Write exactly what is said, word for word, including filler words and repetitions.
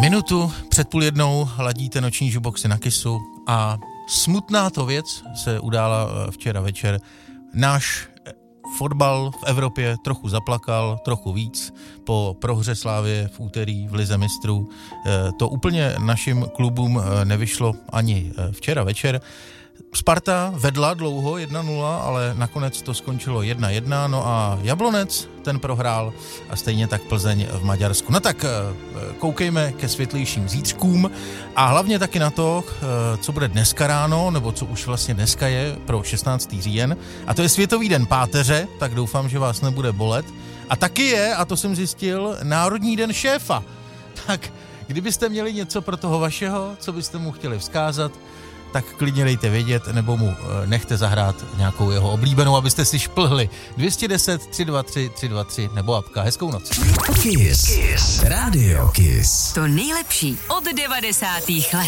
Minutu před půl jednou ladíte noční juboxy na Kissu a smutná to věc se udála včera večer. Náš fotbal v Evropě trochu zaplakal, trochu víc po prohře Slavie v úterý v Lize mistrů. To úplně našim klubům nevyšlo ani včera večer. Sparta vedla dlouho jedna nula, ale nakonec to skončilo jedna jedna, no a Jablonec ten prohrál a stejně tak Plzeň v Maďarsku. No tak koukejme ke světlejším zítřkům a hlavně taky na to, co bude dneska ráno, nebo co už vlastně dneska je pro šestnáctého října. A to je Světový den páteře, tak doufám, že vás nebude bolet. A taky je, a to jsem zjistil, Národní den šéfa. Tak kdybyste měli něco pro toho vašeho, co byste mu chtěli vzkázat, tak klidně dejte vědět, nebo mu nechte zahrát nějakou jeho oblíbenou, abyste si šplhli. dvě stě deset, tři dva tři, tři dva tři nebo apka. Hezkou noc. Kiss. Kiss. Radio Kiss. To nejlepší od devadesátých let.